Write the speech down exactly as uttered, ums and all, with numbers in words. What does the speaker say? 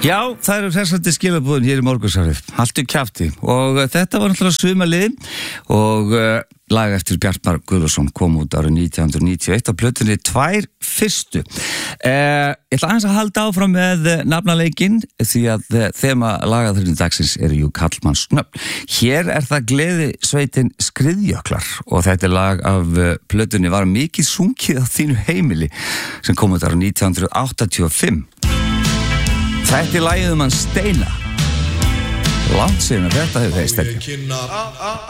Já, það eru hressandi skilabúðin hér í morgunsárið, haltu kjafti og uh, þetta var náttúrulega sumarlið og uh, lag eftir Bjartmar Guðlaugsson kom út árið nítján hundruð níutíu og eitt á plötunni Tvær fyrstu. Uh, ég ætla aðeins að halda áfram með uh, nafnaleikinn því að uh, þema lagaþurinn dagsins eru jú Karlmannsnöfn. Hér er það gleðisveitin Skriðjöklar og þetta er lag af uh, plötunni Var mikið sungið á þínu heimili sem kom út árið nítján hundruð áttatíu og fimm. Þetta er lagið um hann Steina. Langt síðan að þetta hefur heist ekki.